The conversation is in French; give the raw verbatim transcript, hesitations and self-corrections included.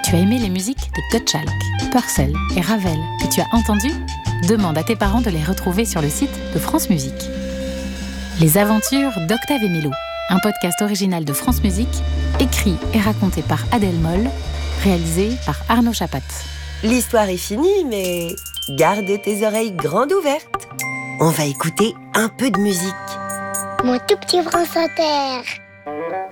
Tu as aimé les musiques de Gottschalk, Purcell et Ravel que tu as entendues ? Demande à tes parents de les retrouver sur le site de France Musique. Les aventures d'Octave et Mélo, un podcast original de France Musique, écrit et raconté par Adèle Moll, réalisé par Arnaud Chapat. L'histoire est finie, mais garde tes oreilles grandes ouvertes. On va écouter un peu de musique. Mon tout petit France Inter.